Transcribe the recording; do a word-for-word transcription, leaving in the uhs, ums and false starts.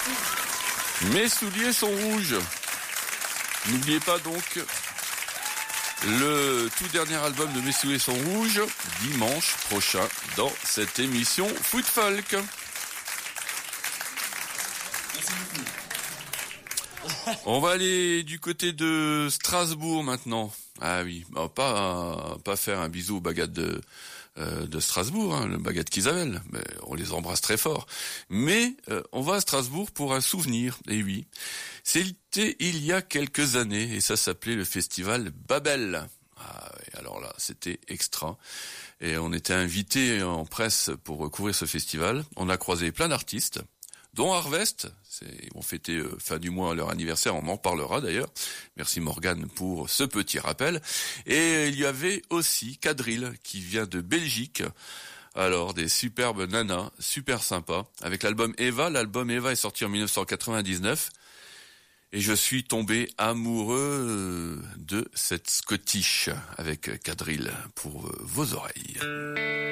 Mes souliers sont rouges. N'oubliez pas donc le tout dernier album de Mes souliers sont rouges, dimanche prochain, dans cette émission Foot Folk. On va aller du côté de Strasbourg maintenant. Ah oui, bah, pas pas faire un bisou aux baguettes de euh, de Strasbourg, hein, le baguette qu'Isabelle, mais on les embrasse très fort. Mais euh, on va à Strasbourg pour un souvenir. Et oui, c'était il y a quelques années et ça s'appelait le festival Babel. Ah oui, alors là, c'était extra. Et on était invités en presse pour couvrir ce festival. On a croisé plein d'artistes, dont Harvest. C'est, ils vont fêter euh, fin du mois leur anniversaire, on en parlera d'ailleurs. Merci Morgane pour ce petit rappel. Et il y avait aussi Quadrille qui vient de Belgique. Alors des superbes nanas, super sympas. Avec l'album Eva, l'album Eva est sorti en dix-neuf cent quatre-vingt-dix-neuf. Et je suis tombé amoureux de cette Scottish avec Quadrille pour vos oreilles.